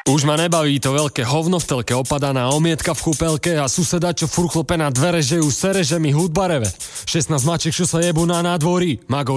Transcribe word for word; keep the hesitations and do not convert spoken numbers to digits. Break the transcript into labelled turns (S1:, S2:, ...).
S1: Už ma nebaví to veľké hovno v telke, opadaná omietka v kúpelke a suseda, čo furt klope na dvere, že už sere, že mi hudba reve. šestnásť mačiek, čo sa jebú na nádvorí. Mago